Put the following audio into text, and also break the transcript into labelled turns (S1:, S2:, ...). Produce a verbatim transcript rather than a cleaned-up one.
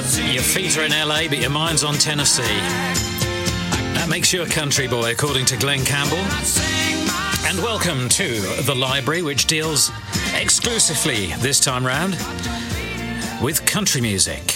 S1: Your feet are in L A, but your mind's on Tennessee. That makes you a country boy, according to Glenn Campbell. And welcome to The Library, which deals exclusively, this time round, with country music.